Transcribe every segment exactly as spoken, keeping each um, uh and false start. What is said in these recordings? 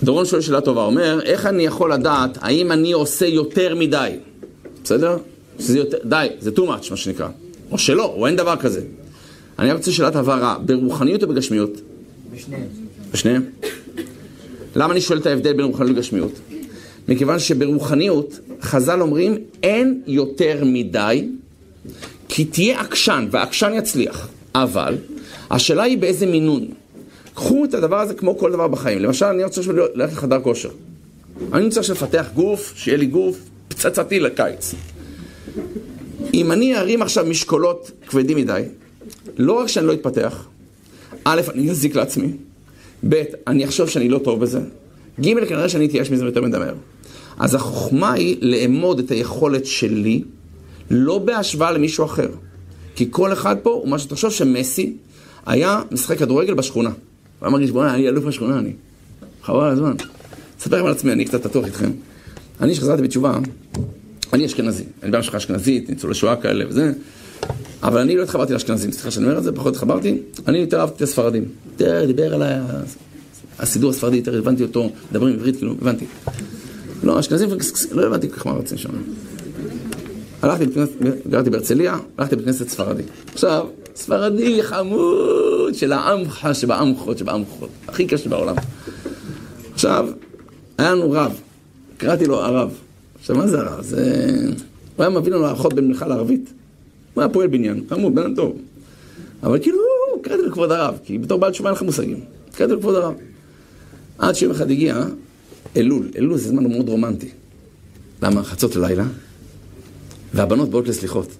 דורון שואל שאלה טובה, אומר, איך אני יכול לדעת, האם אני עושה יותר מדי? בסדר? שזה יותר, די, זה too much, מה שנקרא. או שלא, או אין דבר כזה. אני רוצה שאלת הבהרה, ברוחניות או בגשמיות? בשניהם. בשניהם? למה אני שואל את ההבדל בין רוחניות לגשמיות? מכיוון שברוחניות, חז"ל אומרים, אין יותר מדי, כי תהיה עקשן, והעקשן יצליח. אבל, השאלה היא באיזה מינון. קחו את הדבר הזה כמו כל דבר בחיים. למשל, אני רוצה ללכת לחדר כושר. אני רוצה לפתח גוף, שיהיה לי גוף פצצתי לקיץ. אם אני ארים עכשיו משקולות כבדים מדי, לא רק שאני לא אתפתח, א', אני אזיק לעצמי, ב', אני אחשוב שאני לא טוב בזה, ג', כנראה שאני אתייאש מזה יותר מדמר. אז החוכמה היא לאמוד את היכולת שלי, לא בהשוואה למישהו אחר. כי כל אחד פה הוא מה שתחשוב שמסי היה משחק כדורגל בשכונה. הוא היה מרגיש, בוא, אני אלוף בשכונה, אני. חבל על הזמן. אספר לכם על עצמי, אני קצת פתוח איתכם. אני שחזרתי בתשובה, אני אשכנזי. אני בא משפחה אשכנזית, ניצולי שואה כאלה וזה. אבל אני לא התחברתי לאשכנזים. סליחה שאני אומר את זה, פחות התחברתי. אני יותר אהבתי את הספרדים. יותר דיבר עליי, הסידור הספרדי, יותר הבנתי אותו, מדברים עברית, כאילו, הבנתי. לא, אשכנזים, לא הבנתי כך מה רצים שם. הלכתי, גרתי בהרצליה, הלכתי בכנסת ספרדי. עכשיו, ספרדי חמוד של העמך שבעמכות, שבעמכות. הכי קשה בעולם. עכשיו, היה לנו רב. קראתי לו הרב. עכשיו, מה זה הרב? זה... הוא היה מביא לנו האחות בין מלכה לערבית. הוא היה פועל בניין, חמוד, בן טוב. אבל כאילו, קראתי לו כבוד הרב, כי בתור בעל תשובה אין לך מושגים. קראתי לו כבוד הרב. עד שיום אחד הגיע, אלול. אלול זה זמן מאוד רומנטי. למה? חצות לילה. והבנות באות לסליחות.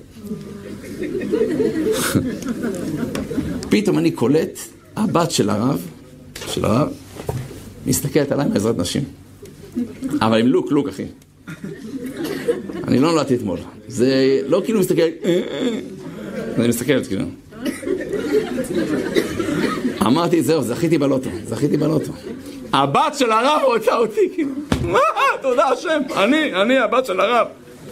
פתאום אני קולט, הבת של הרב, של הרב, מסתכלת עליי מעזרת נשים. אבל עם לוק, לוק, אחי. אני לא נולדתי אתמול. זה לא כאילו מסתכלת, אני מסתכלת כאילו. אמרתי, זהו, זכיתי בלוטו, זכיתי בלוטו. הבת של הרב רוצה אותי, כאילו. מה? תודה השם, אני, אני הבת של הרב.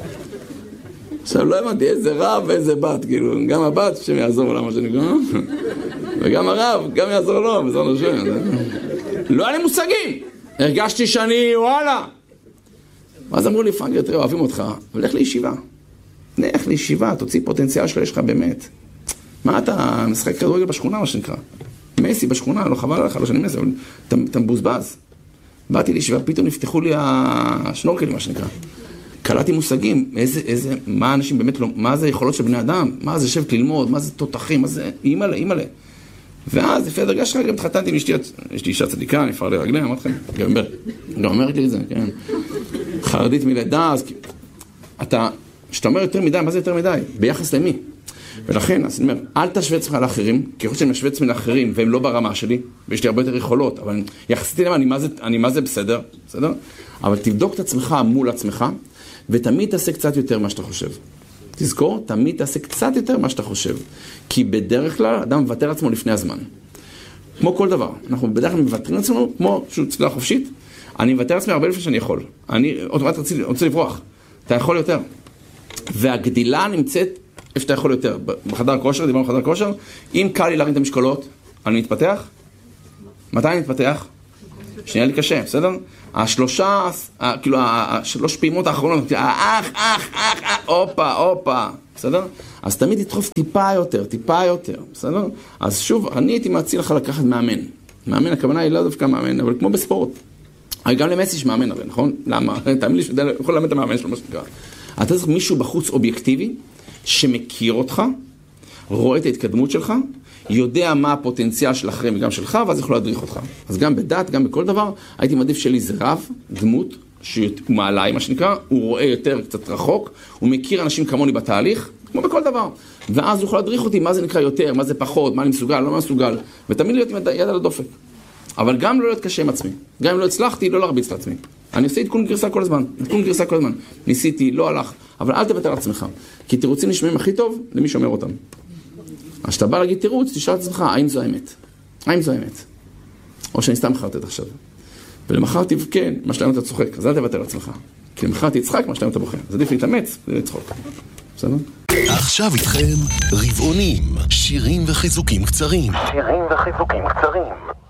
עכשיו לא הבנתי איזה רב ואיזה בת, כאילו, גם הבת שם יעזור למה שנקרא, וגם הרב, גם יעזור לו, בזמן השם. לא היה לי מושגים, הרגשתי שאני, וואלה. ואז אמרו לי, פאנגר, תראה, אוהבים אותך, אבל לך לישיבה. לך לישיבה, תוציא פוטנציאל שלך, יש לך באמת. מה אתה משחק כדורגל בשכונה, מה שנקרא? מסי בשכונה, לא חבל עליך, לא שאני מסי, אבל אתה מבוזבז. באתי לישיבה, פתאום נפתחו לי השנורקלים, מה שנקרא. קלטתי מושגים, איזה, איזה, מה אנשים באמת לא, מה זה יכולות של בני אדם, מה זה שבת ללמוד, מה זה תותחים, מה זה, אימאלה, אימאלה. ואז, לפי הדרגה שלך, גם התחתנתי עם אשתי, יש לי אישה צדיקה, נפער לרגליה, אמרת לכם, גם, גם אומרת לי את זה, כן. חרדית מלידה, אז אתה, שאתה אומר יותר מדי, מה זה יותר מדי? ביחס למי? ולכן, אז אני אומר, אל תשווה עצמך לאחרים, כי יכול שאני משווה עצמי לאחרים, והם לא ברמה שלי, ויש לי הרבה יותר יכולות, אבל יחסית למה, אני מה זה, אני מה זה בסדר, בסדר? אבל תבדוק את עצמך מול עצמך, ותמיד תעשה קצת יותר מה שאתה חושב. תזכור, תמיד תעשה קצת יותר מה שאתה חושב. כי בדרך כלל, אדם מוותר עצמו לפני הזמן. כמו כל דבר. אנחנו בדרך כלל מבטרים עצמנו, כמו שהוא צלילה חופשית, אני מוותר עצמי הרבה לפני שאני יכול. אני אוטומטית רוצה, רוצה לברוח. אתה יכול יותר. והגדילה נמצאת איפה שאתה יכול יותר. בחדר כושר, דיברנו בחדר כושר, אם קל לי להרים את המשקולות, אני מתפתח. מתי אני מתפתח? שנייה לי קשה, בסדר? השלושה, כאילו, השלוש פעימות האחרונות, אח, אח, אח, אח, אופה, אופה, בסדר? אז תמיד תדחוף טיפה יותר, טיפה יותר, בסדר? אז שוב, אני הייתי מציע לך לקחת מאמן. מאמן, הכוונה היא לא דווקא מאמן, אבל כמו בספורט. גם למסי יש מאמן הרי, נכון? למה? תאמין לי שהוא יכול ללמד את המאמן שלו, מה שנקרא. אתה צריך מישהו בחוץ אובייקטיבי, שמכיר אותך, רואה את ההתקדמות שלך, יודע מה הפוטנציאל של אחרים וגם שלך, ואז יכול להדריך אותך. אז גם בדת, גם בכל דבר, הייתי מעדיף שלי זה רב, דמות, שהוא מעליי, מה שנקרא, הוא רואה יותר קצת רחוק, הוא מכיר אנשים כמוני בתהליך, כמו בכל דבר. ואז הוא יכול להדריך אותי מה זה נקרא יותר, מה זה פחות, מה אני מסוגל, לא מה מסוגל, ותמיד להיות עם יד על הדופק. אבל גם לא להיות קשה עם עצמי. גם אם לא הצלחתי, לא להרביץ לעצמי. אני עושה עדכון גרסה כל הזמן, עדכון גרסה כל הזמן. ניסיתי, לא הלך, אבל אל תוותר על עצמך. כי תירוצים נשמעים הכי טוב למי שאומר אותם. אז שאתה בא להגיד תירוץ, תשאל את עצמך, האם זו האמת? האם זו האמת? או שאני סתם חרטט עכשיו. ולמחר תבכה, מה שלהם אתה צוחק, אז אל תוותר על עצמך. כי למחר תצחק, מה שלהם אתה בוכה. אז עדיף להתאמץ ולצחוק. בסדר? עכשיו איתכם רבעונים, שירים וחיזוקים קצרים. שירים וחיזוקים קצרים.